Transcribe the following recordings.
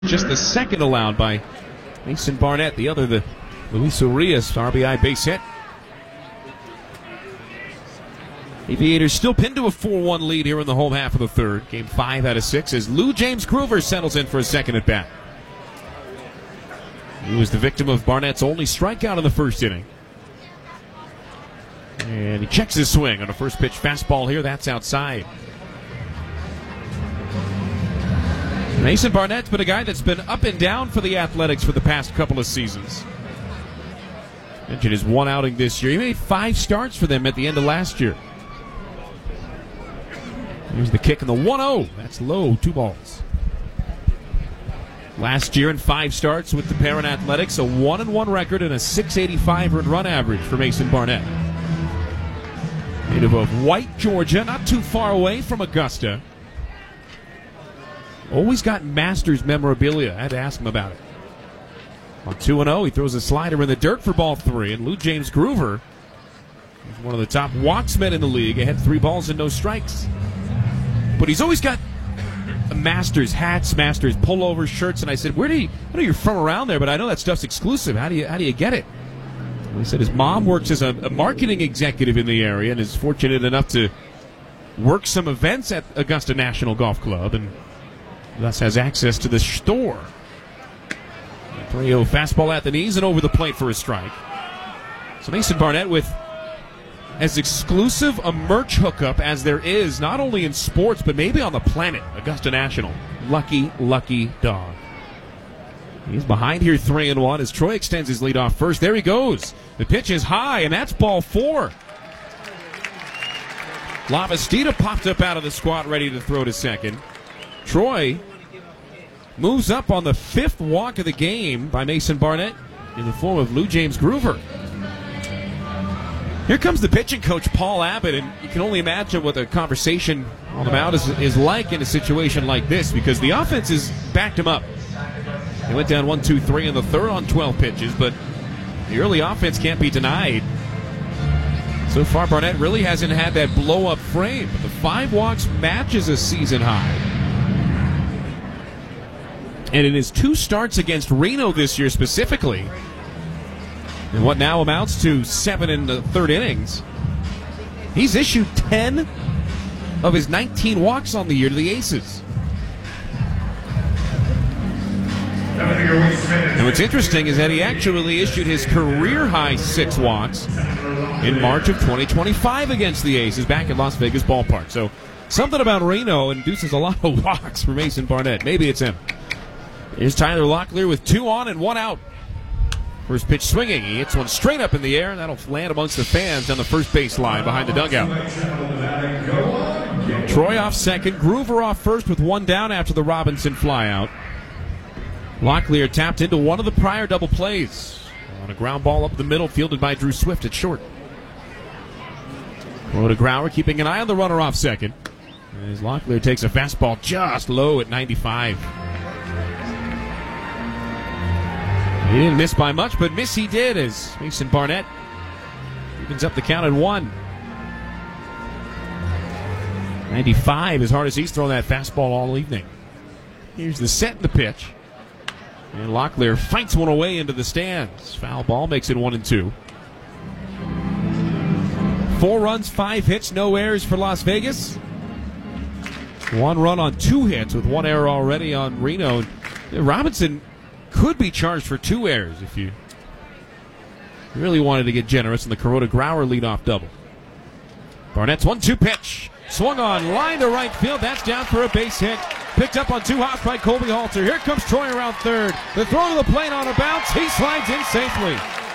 Just the second allowed by Mason Barnett. The other, the Luis Urias RBI base hit. Aviators still pinned to a 4-1 lead here in the home half of the third. Game 5 out of 6 as Lou James Groover settles in for a second at bat. He was the victim of Barnett's only strikeout in the first inning. And he checks his swing on a first pitch fastball here. That's outside. Mason Barnett's been a guy that's been up and down for the Athletics for the past couple of seasons. Mentioned his one outing this year. He made 5 starts for them at the end of last year. Here's the kick and the 1-0. That's low, 2 balls. Last year in 5 starts with the Perrin Athletics, a 1-1 record and a .685 earned run average for Mason Barnett. Native of White, Georgia, not too far away from Augusta. Always got Masters memorabilia. I had to ask him about it. On 2-0, he throws a slider in the dirt for ball 3, and Lou James Groover is one of the top walksmen in the league. He had 3 balls and no strikes. But he's always got Masters hats, Masters pullovers, shirts, and I said, I know you're from around there, but I know that stuff's exclusive. How do you get it? And he said his mom works as a marketing executive in the area and is fortunate enough to work some events at Augusta National Golf Club, and thus has access to the store. 3-0 fastball at the knees and over the plate for a strike. So Mason Barnett with as exclusive a merch hookup as there is, not only in sports, but maybe on the planet, Augusta National. Lucky, lucky dog. He's behind here 3-1 as Troy extends his lead off first. There he goes. The pitch is high, and that's ball 4. Lavastida popped up out of the squat ready to throw to second. Troy moves up on the 5th walk of the game by Mason Barnett in the form of Lou James Groover. Here comes the pitching coach, Paul Abbott, and you can only imagine what the conversation on the mound is like in a situation like this, because the offense has backed him up. They went down 1-2-3 in the third on 12 pitches, but the early offense can't be denied. So far, Barnett really hasn't had that blow-up frame, but the 5 walks matches a season high. And in his 2 starts against Reno this year specifically, in what now amounts to 7 in the third innings, he's issued 10 of his 19 walks on the year to the Aces. And what's interesting is that he actually issued his career-high 6 walks in March of 2025 against the Aces back at Las Vegas Ballpark. So something about Reno induces a lot of walks for Mason Barnett. Maybe it's him. Here's Tyler Locklear with 2 on and 1 out. First pitch swinging. He hits one straight up in the air, and that'll land amongst the fans on the first base line behind the dugout. Troy off second. Groover off first with 1 down after the Robinson flyout. Locklear tapped into one of the prior double plays on a ground ball up the middle, fielded by Drew Swift at short. Kuroda Grauer keeping an eye on the runner off second, as Locklear takes a fastball just low at 95. He didn't miss by much, but miss he did as Mason Barnett opens up the count at 1. 95, as hard as he's thrown that fastball all evening. Here's the set and the pitch. And Locklear fights one away into the stands. Foul ball makes it 1-2. 4 runs, 5 hits, no errors for Las Vegas. 1 run on 2 hits with 1 error already on Reno. Robinson could be charged for 2 errors if you really wanted to get generous in the Kuroda Grauer leadoff double. Barnett's 1-2 pitch. Swung on, line to right field. That's down for a base hit. Picked up on 2 hops by Colby Halter. Here comes Troy around third. The throw to the plate on a bounce. He slides in safely.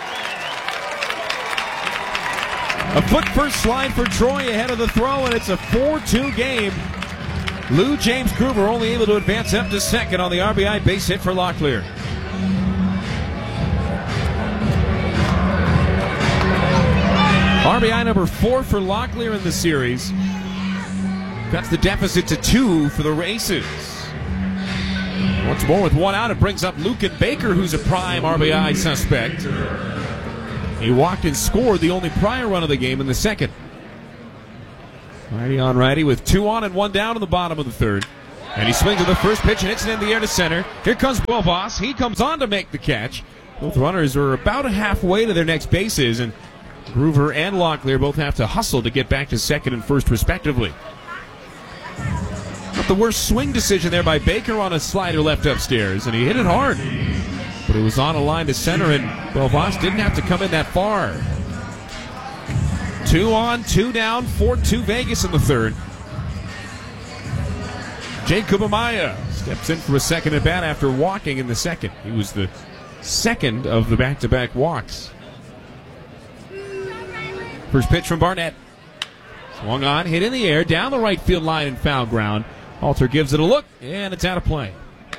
A foot first slide for Troy ahead of the throw, and it's a 4-2 game. Lou James Groover only able to advance up to second on the RBI base hit for Locklear. RBI number 4 for Locklear in the series. Cuts the deficit to 2 for the Aces. Once more with 1 out, it brings up Lucan Baker, who's a prime RBI suspect. He walked and scored the only prior run of the game in the second. Righty on righty with 2 on and 1 down in the bottom of the third. And he swings at the first pitch and hits it in the air to center. Here comes Will Voss. He comes on to make the catch. Both runners are about halfway to their next bases, and Groover and Locklear both have to hustle to get back to second and first respectively. Not the worst swing decision there by Baker on a slider left upstairs, and he hit it hard. But it was on a line to center, and Will Voss didn't have to come in that far. 2 on, 2 down, 4-2 Vegas in the third. Jacob Amaya steps in for a second at bat after walking in the second. He was the second of the back-to-back walks. First pitch from Barnett. Swung on, hit in the air, down the right field line and foul ground. Halter gives it a look, and it's out of play.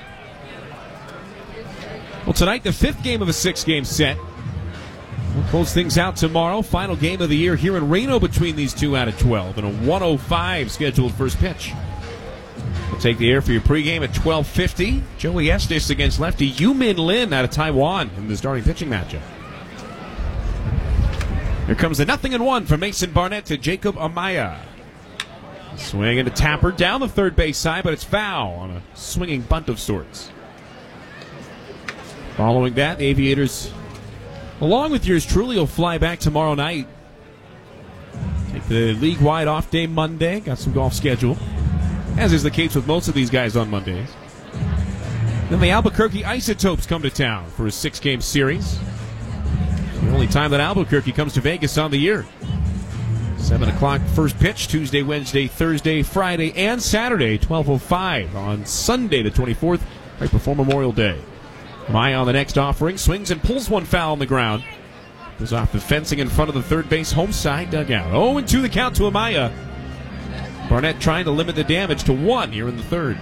Well, tonight, the 5th game of a 6-game set. We'll close things out tomorrow. Final game of the year here in Reno between these two out of 12, and a 1:05 scheduled first pitch. We'll take the air for your pregame at 12:50. Joey Estes against lefty Yu-Min Lin out of Taiwan in the starting pitching matchup. Here comes the 0-1 from Mason Barnett to Jacob Amaya. Swing and a tapper down the third base side, but it's foul on a swinging bunt of sorts. Following that, the Aviators, along with yours truly, will fly back tomorrow night. Take the league-wide off day Monday. Got some golf scheduled, as is the case with most of these guys on Mondays. Then the Albuquerque Isotopes come to town for a 6-game series. The only time that Albuquerque comes to Vegas on the year. 7 o'clock first pitch, Tuesday, Wednesday, Thursday, Friday, and Saturday, 12:05 on Sunday the 24th, right before Memorial Day. Amaya on the next offering, swings and pulls one foul on the ground. Goes off the fencing in front of the third base home side dugout. 0-2 the count to Amaya. Barnett trying to limit the damage to 1 here in the third.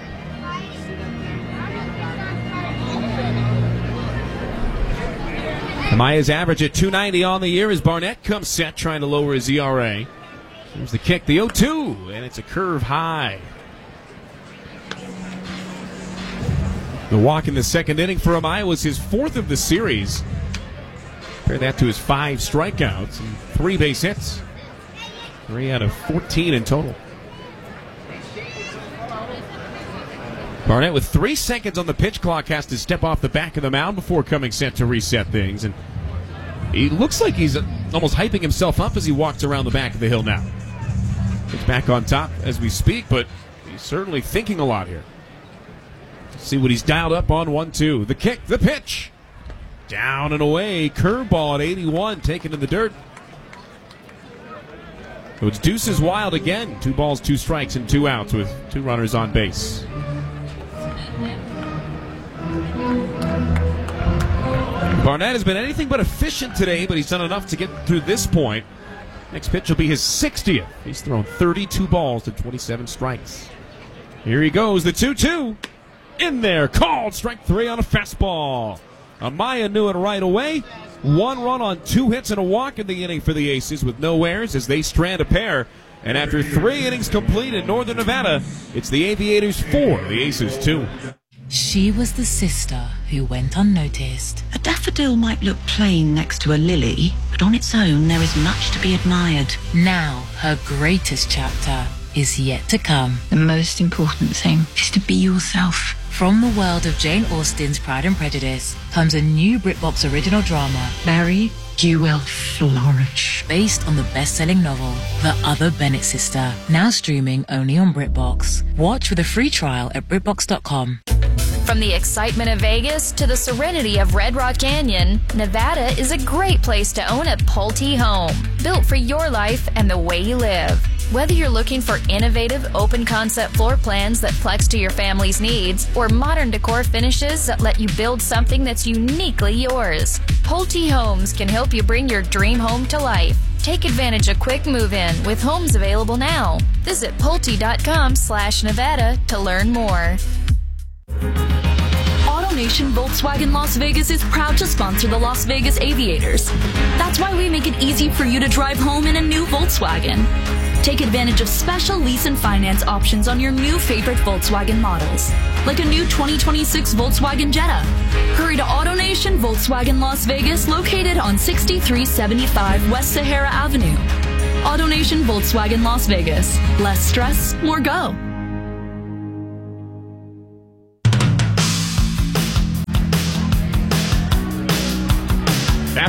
Amaya's average at .290 on the year as Barnett comes set, trying to lower his ERA. Here's the kick, the 0-2, and it's a curve high. The walk in the second inning for Amaya was his 4th of the series. Compare that to his 5 strikeouts and 3 base hits. 3 out of 14 in total. Barnett, with 3 seconds on the pitch clock, has to step off the back of the mound before coming set to reset things. And he looks like he's almost hyping himself up as he walks around the back of the hill now. He's back on top as we speak, but he's certainly thinking a lot here. Let's see what he's dialed up on. 1-2. The kick, the pitch. Down and away. Curveball at 81, taken in the dirt. So it's Deuces Wild again. 2 balls, 2 strikes, and 2 outs with 2 runners on base. Barnett has been anything but efficient today, but he's done enough to get through this point. Next pitch will be his 60th. He's thrown 32 balls to 27 strikes. Here he goes, the 2-2. In there, called strike 3 on a fastball. Amaya knew it right away. 1 run on 2 hits and a walk in the inning for the Aces with no errors as they strand a pair. And after 3 innings complete in Northern Nevada, it's the Aviators 4, the Aces 2. She was the sister who went unnoticed. A daffodil might look plain next to a lily, but on its own there is much to be admired. Now her greatest chapter is yet to come. The most important thing is to be yourself. From the world of Jane Austen's Pride and Prejudice comes a new BritBox original drama, Barry, you will flourish. based on the best-selling novel, The Other Bennett Sister, now streaming only on BritBox. Watch with a free trial at BritBox.com. From the excitement of Vegas to the serenity of Red Rock Canyon, Nevada is a great place to own a Pulte home, built for your life and the way you live. Whether you're looking for innovative, open-concept floor plans that flex to your family's needs, or modern decor finishes that let you build something that's uniquely yours, Pulte Homes can help you bring your dream home to life. Take advantage of quick move-in with homes available now. Visit Pulte.com/Nevada to learn more. AutoNation Volkswagen Las Vegas is proud to sponsor the Las Vegas Aviators. That's why we make it easy for you to drive home in a new Volkswagen. Take advantage of special lease and finance options on your new favorite Volkswagen models, like a new 2026 Volkswagen Jetta. Hurry to AutoNation Volkswagen Las Vegas, located on 6375 West Sahara Avenue. AutoNation Volkswagen Las Vegas. Less stress, more go.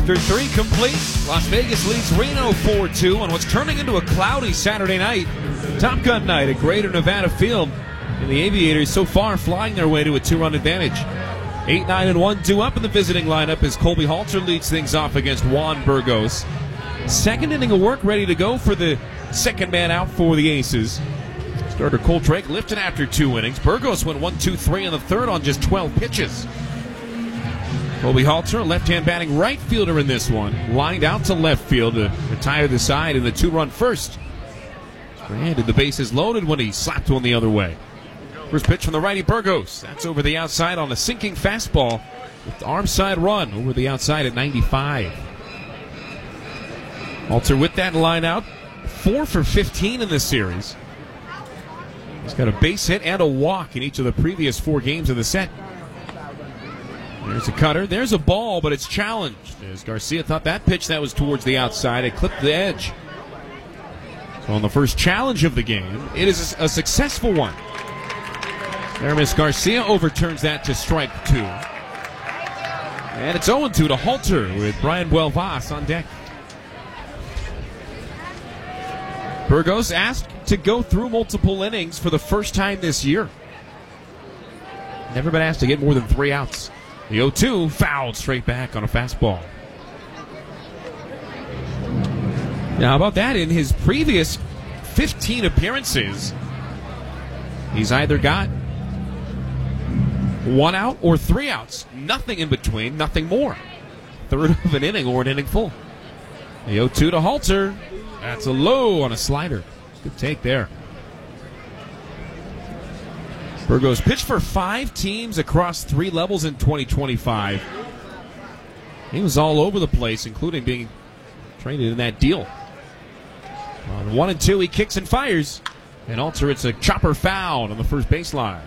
After 3 complete, Las Vegas leads Reno 4-2 on what's turning into a cloudy Saturday night. Top Gun night at Greater Nevada Field. And the Aviators so far flying their way to a 2-run advantage. 8-9-1 due up in the visiting lineup as Colby Halter leads things off against Juan Burgos. Second inning of work ready to go for the second man out for the Aces. Starter Cole Drake lifted after 2 innings. Burgos went 1-2-3 in the third on just 12 pitches. Colby Halter, left-hand batting right fielder in this one, lined out to left field to retire the side in the 2-run first. And the bases loaded when he slapped one the other way. First pitch from the righty Burgos. That's over the outside on a sinking fastball with the arm side run over the outside at 95. Halter with that line out, 4 for 15 in this series. He's got a base hit and a walk in each of the previous 4 games of the set. There's a cutter. There's a ball, but it's challenged. As Garcia thought that pitch that was towards the outside, it clipped the edge. So on the first challenge of the game, it is a successful one. Aramis Garcia overturns that to strike 2. And it's 0-2 to Halter with Brian Buelvas on deck. Burgos asked to go through multiple innings for the first time this year. Never been asked to get more than 3 outs. The 0-2 fouled straight back on a fastball. Now, how about that? In his previous 15 appearances, he's either got 1 out or 3 outs. Nothing in between, nothing more. Third of an inning or an inning full. The 0-2 to Halter. That's a low on a slider. Good take there. Burgos pitched for 5 teams across 3 levels in 2025. He was all over the place, including being traded in that deal. On 1-2, he kicks and fires. And Halter, it's a chopper foul on the first baseline.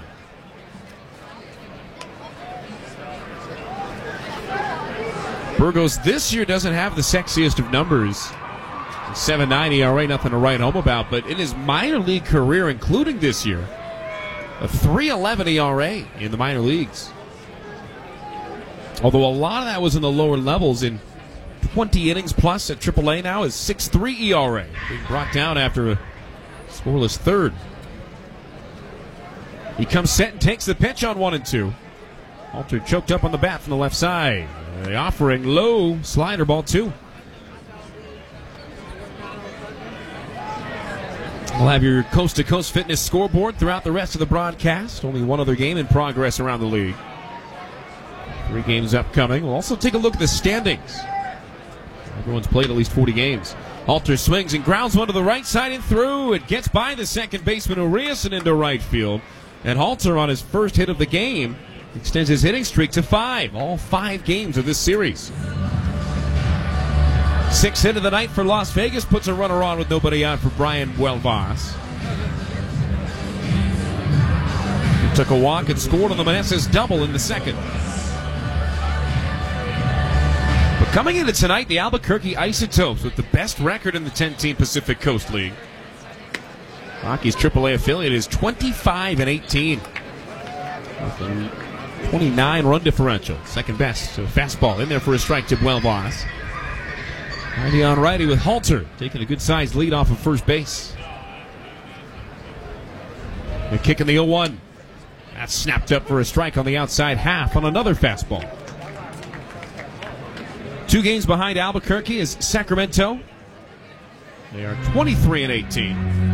Burgos this year doesn't have the sexiest of numbers. 7.9 ERA, nothing to write home about. But in his minor league career, including this year, a 3.11 ERA in the minor leagues. Although a lot of that was in the lower levels. In 20 innings plus at AAA now is 6.3 ERA. Being brought down after a scoreless third. He comes set and takes the pitch on 1-2. Halter choked up on the bat from the left side. The offering low slider, ball 2. We'll have your coast-to-coast fitness scoreboard throughout the rest of the broadcast. Only one other game in progress around the league. 3 games upcoming. We'll also take a look at the standings. Everyone's played at least 40 games. Halter swings and grounds one to the right side and through. It gets by the second baseman Urias and into right field. And Halter, on his first hit of the game, extends his hitting streak to 5. All 5 games of this series. 6th hit of the night for Las Vegas puts a runner on with nobody out for Brian Buelvas. He took a walk and scored on the Meneses double in the second. But coming into tonight, the Albuquerque Isotopes with the best record in the 10-team Pacific Coast League. Hockey's AAA affiliate is 25-18. 29 run differential. Second best. So fastball in there for a strike to Buelvas. Righty on righty with Halter taking a good-sized lead off of first base. The kick in the 0-1. That's snapped up for a strike on the outside half on another fastball. 2 games behind Albuquerque is Sacramento. They are 23-18.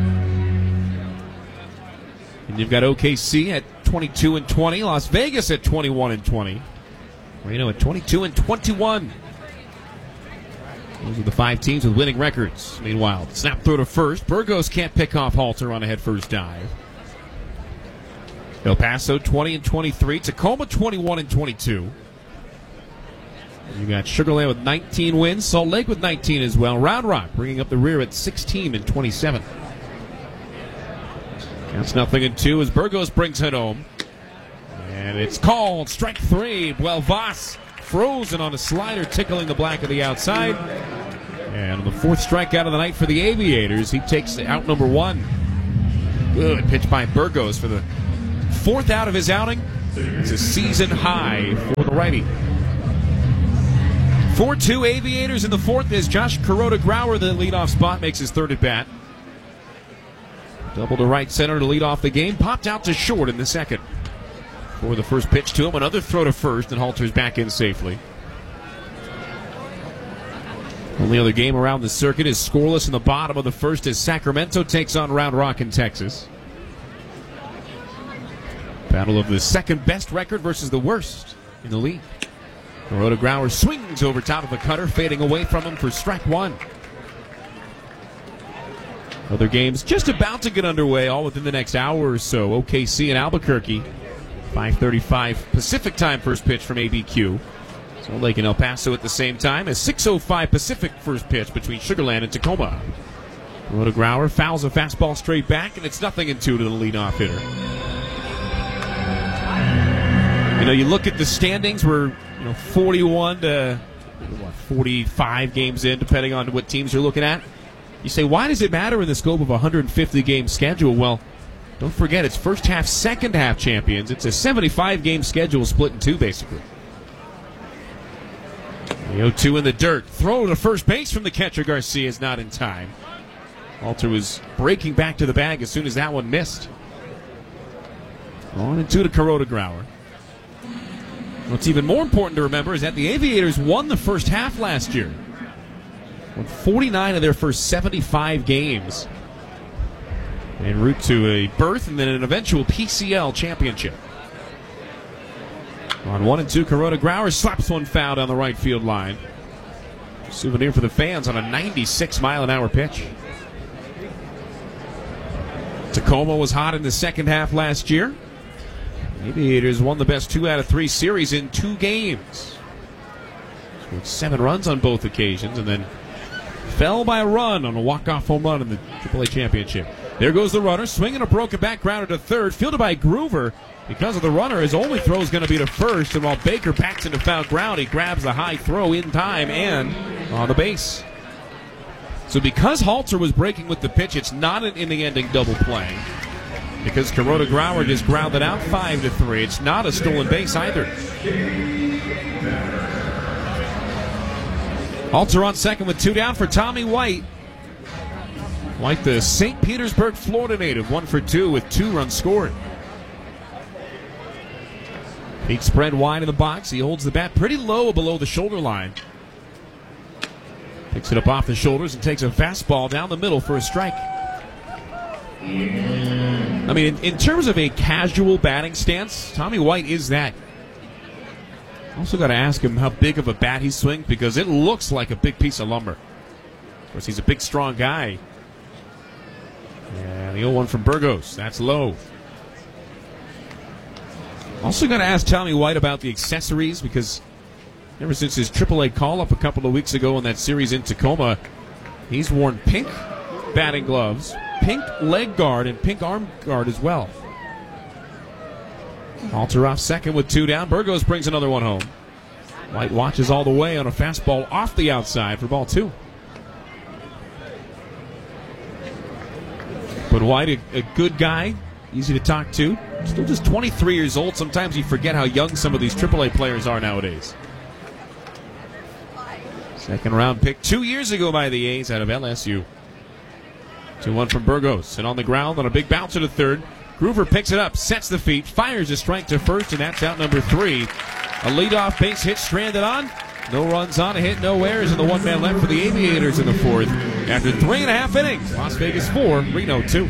And you've got OKC at 22-20. Las Vegas at 21-20. Reno at 22-21. Those are the 5 teams with winning records. Meanwhile, snap throw to first. Burgos can't pick off Halter on a head-first dive. El Paso 20-23. Tacoma 21-22. You got Sugar Land with 19 wins. Salt Lake with 19 as well. Round Rock bringing up the rear at 16-27. Counts 0-2 as Burgos brings it home. And it's called strike 3. Buelvas frozen on a slider, tickling the black of the outside. And on the 4th strikeout of the night for the Aviators, he takes out number 1. Good pitch by Burgos for the 4th out of his outing. It's a season high for the righty. 4-2 Aviators in the fourth as Josh Kuroda-Grauer, the leadoff spot, makes his third at bat. Double to right center to lead off the game. Popped out to short in the second. For the first pitch to him, another throw to first, and Halter's back in safely. Only other game around the circuit is scoreless in the bottom of the first as Sacramento takes on Round Rock in Texas. Battle of the second best record versus the worst in the league. Kuroda-Grauer swings over top of the cutter, fading away from him for strike one. Other games just about to get underway, all within the next hour or so. OKC and Albuquerque. 5:35 Pacific time first pitch from ABQ. Salt Lake and El Paso at the same time as 6:05 Pacific first pitch between Sugar Land and Tacoma. Kuroda-Grauer fouls a fastball straight back, and it's 0-2 to the leadoff hitter. You know, you look at the standings, we're 41 to 45 games in, depending on what teams you're looking at. You say, why does it matter in the scope of a 150-game schedule? Well, don't forget, it's first half, second half champions. It's a 75-game schedule split in two, basically. The 0-2 in the dirt. Throw to first base from the catcher. Garcia is not in time. Halter was breaking back to the bag as soon as that one missed. 1-2 to Kuroda-Grauer. What's even more important to remember is that the Aviators won the first half last year. Won 49 of their first 75 games. En route to a berth and then an eventual PCL championship. On 1-2, Kuroda-Grauer slaps one foul down the right field line. Souvenir for the fans on a 96-mile-an-hour pitch. Tacoma was hot in the second half last year. The Aviators won the best 2 out of 3 series in 2 games. Scored 7 runs on both occasions and then fell by a run on a walk-off home run in the AAA championship. There goes the runner, swinging a broken back grounder to third, fielded by Groover. Because of the runner, his only throw is going to be to first, and while Baker backs into foul ground, he grabs the high throw in time and on the base. So because Halter was breaking with the pitch, it's not an inning-ending double play. Because Kuroda-Grauer just grounded out 5-3. It's not a stolen base either. Halter on second with 2 down for Tommy White. White, the St. Petersburg, Florida native, 1 for 2 with 2 runs scored. Feet spread wide in the box. He holds the bat pretty low below the shoulder line. Picks it up off the shoulders and takes a fastball down the middle for a strike. I mean, in terms of a casual batting stance, Tommy White is that. Also got to ask him how big of a bat he swings because it looks like a big piece of lumber. Of course, he's a big, strong guy. And the 0-1 from Burgos. That's low. Also got to ask Tommy White about the accessories because ever since his AAA call-up a couple of weeks ago in that series in Tacoma, he's worn pink batting gloves, pink leg guard, and pink arm guard as well. Halter off second with 2 down. Burgos brings another one home. White watches all the way on a fastball off the outside for ball 2. But White, a good guy, easy to talk to. Still just 23 years old. Sometimes you forget how young some of these AAA players are nowadays. Second round pick 2 years ago by the A's out of LSU. 2-1 from Burgos. And on the ground on a big bouncer to third. Groover picks it up, sets the feet, fires a strike to first, and that's out number 3. A leadoff base hit stranded on. No runs on, a hit, no errors, and the 1 man left for the Aviators in the fourth. After 3.5 innings, Las Vegas 4, Reno 2.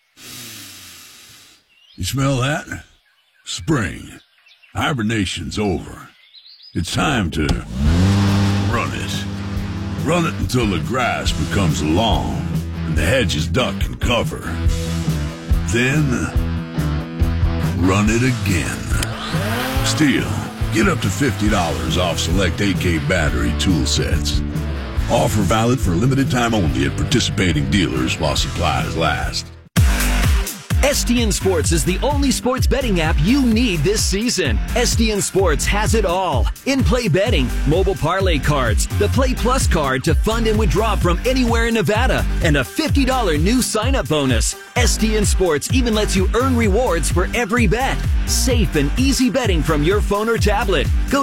You smell that? Spring. Hibernation's over. It's time to run it. Run it until the grass becomes long and the hedges duck and cover. Then, run it again. Still, get up to $50 off select AK battery tool sets. Offer valid for limited time only at participating dealers while supplies last. STN Sports is the only sports betting app you need this season. STN Sports has it all. In-play betting, mobile parlay cards, the Play Plus card to fund and withdraw from anywhere in Nevada, and a $50 new sign-up bonus. STN Sports even lets you earn rewards for every bet. Safe and easy betting from your phone or tablet. Go